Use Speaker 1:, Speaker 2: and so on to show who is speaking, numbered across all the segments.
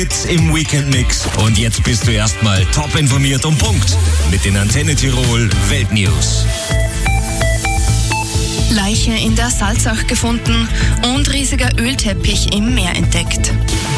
Speaker 1: Hits im Weekend-Mix. Und jetzt bist du erstmal top informiert und Punkt mit den Antenne Tirol Weltnews.
Speaker 2: Leiche in der Salzach gefunden und riesiger Ölteppich im Meer entdeckt.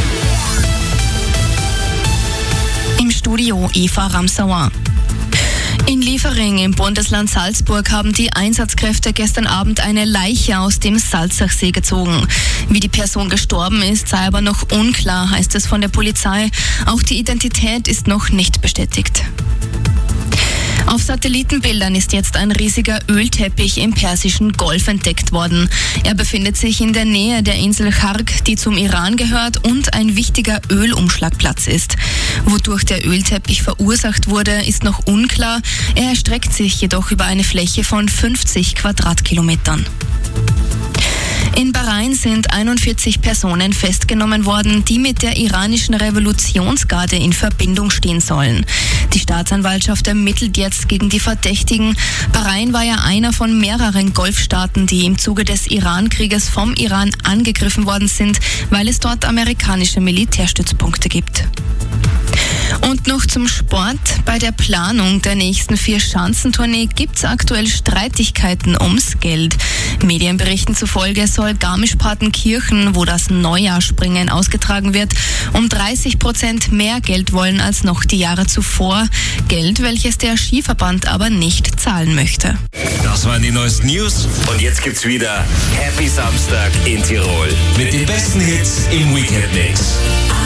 Speaker 2: Im Studio Eva Ramsauer. In Liefering im Bundesland Salzburg haben die Einsatzkräfte gestern Abend eine Leiche aus dem Salzachsee gezogen. Wie die Person gestorben ist, sei aber noch unklar, heißt es von der Polizei. Auch die Identität ist noch nicht bestätigt. Auf Satellitenbildern ist jetzt ein riesiger Ölteppich im Persischen Golf entdeckt worden. Er befindet sich in der Nähe der Insel Khark, die zum Iran gehört und ein wichtiger Ölumschlagplatz ist. Wodurch der Ölteppich verursacht wurde, ist noch unklar. Er erstreckt sich jedoch über eine Fläche von 50 Quadratkilometern. In Bahrain sind 41 Personen festgenommen worden, die mit der iranischen Revolutionsgarde in Verbindung stehen sollen. Die Staatsanwaltschaft ermittelt jetzt gegen die Verdächtigen. Bahrain war ja einer von mehreren Golfstaaten, die im Zuge des Iran-Krieges vom Iran angegriffen worden sind, weil es dort amerikanische Militärstützpunkte gibt. Und noch zum Sport. Bei der Planung der nächsten 4-Schanzentournee gibt es aktuell Streitigkeiten ums Geld. Medienberichten zufolge soll Garmisch-Partenkirchen, wo das Neujahrsspringen ausgetragen wird, um 30% mehr Geld wollen als noch die Jahre zuvor. Geld, welches der Skiverband aber nicht zahlen möchte.
Speaker 1: Das waren die neuesten News. Und jetzt gibt's wieder Happy Samstag in Tirol mit den besten Hits im Weekend-Mix.